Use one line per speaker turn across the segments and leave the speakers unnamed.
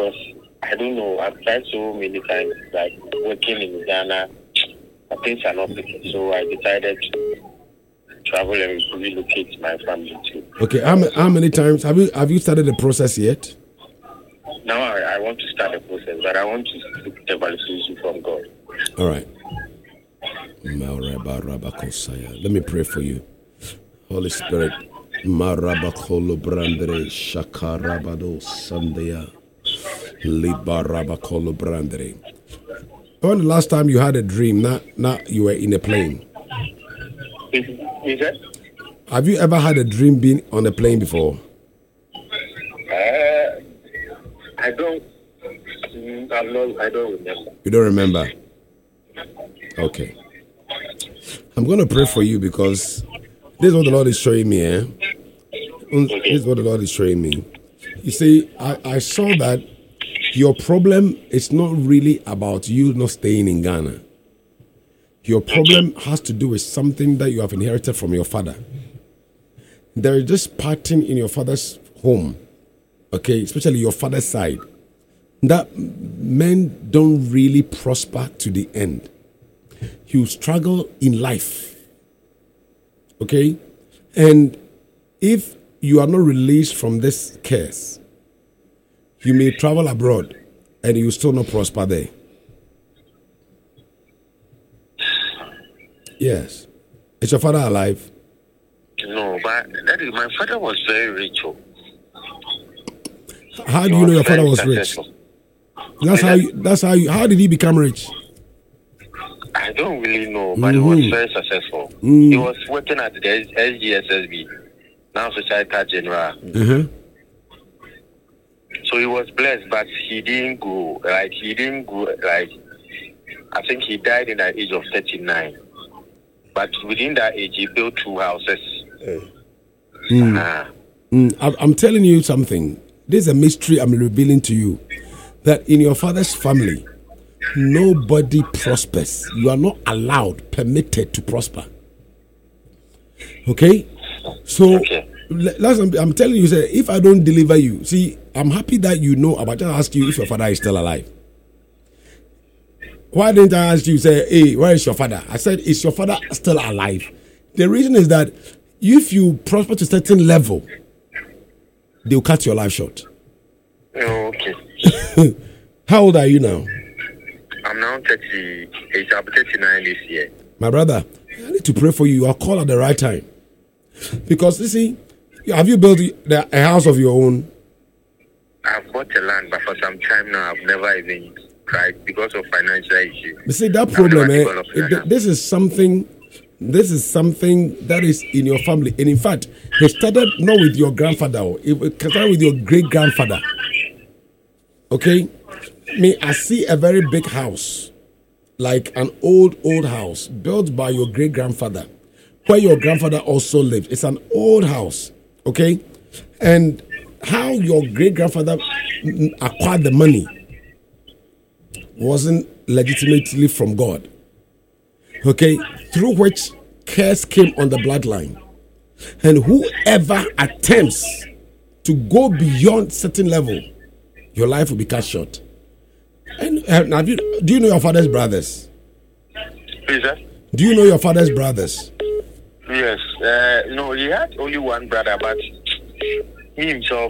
because I don't know. I've tried so many times, like working in Ghana, but things are not picking. So I decided to travel and relocate my family too.
Okay, how many times have you started the process yet?
Now I want to start the process, but I want to seek the validation from God.
All right. Let me pray for you. Holy Spirit. Marabakolo brandere shakarabado sandeya. Libarabakolo brandere. When the last time you had a dream, not you were in a plane?
Is that?
Have you ever had a dream being on a plane before?
I don't remember.
You don't remember? Okay. I'm going to pray for you because this is what the Lord is showing me. This is what the Lord is showing me. You see, I saw that your problem is not really about you not staying in Ghana. Your problem has to do with something that you have inherited from your father. There is this pattern in your father's home, okay, especially your father's side, that men don't really prosper to the end. You struggle in life, okay? And if you are not released from this curse, you may travel abroad and you still not prosper there. Yes. Is your father alive?
No, but my father was very rich.
How do you know your father was rich? How did he become rich?
I don't really know, but he was very successful. He was working at the SGSSB, now Society General. So he was blessed, but he didn't go. I think he died in the age of 39. But within that age, he built 2 houses.
I'm telling you something. There's a mystery I'm revealing to you. That in your father's family, nobody prospers. You are not allowed, permitted to prosper. Okay? So, I'm telling you, if I don't deliver you, see, I'm happy that you know about. Just ask you if your father is still alive. Why didn't I ask you, say, hey, where is your father? I said, is your father still alive? The reason is that if you prosper to a certain level, they'll cut your life short.
Okay.
How old are you now?
I'm now 38. I'll be 39 this year.
My brother, I need to pray for you. I'll call at the right time. Because, you see, have you built a house of your own?
I've bought a land, but for some time now, I've never even tried because of financial issues.
But see, that problem, this is something that is in your family. And in fact, it started not with your grandfather. It started with your great-grandfather. Okay? I see a very big house, like an old house, built by your great-grandfather, where your grandfather also lived. It's an old house, okay? And how your great-grandfather acquired the money wasn't legitimately from God, okay? Through which curse came on the bloodline. And whoever attempts to go beyond certain level, your life will be cut short. And do you know your father's brothers?
Is that?
Do you know your father's brothers?
Yes. No, he had only one brother, but he himself,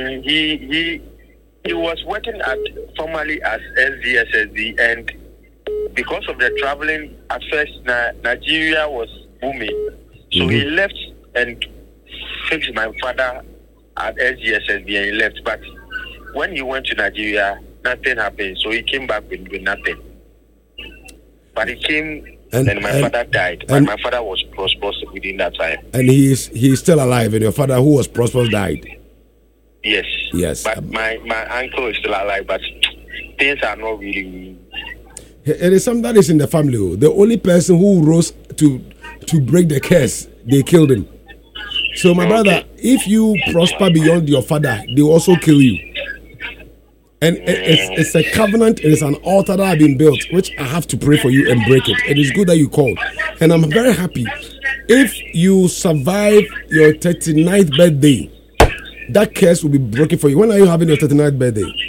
he was working formerly as SDSSD, and because of the traveling, at first Nigeria was booming, so he left and fixed my father at SDSSD, and he left. But when he went to Nigeria, nothing happened, so he came back with nothing. But he came, and my father died. But my father was prosperous within that time.
And he is still alive, and your father, who was prosperous, died.
Yes.
Yes.
But my uncle is still alive, but things are not really.
It is something that is in the family. The only person who rose to break the curse, they killed him. So, my brother, if you prosper beyond your father, they will also kill you. And it's a covenant, it is an altar that has been built, which I have to pray for you and break it. It is good that you called. And I'm very happy. If you survive your 39th birthday, that curse will be broken for you. When are you having your 39th birthday?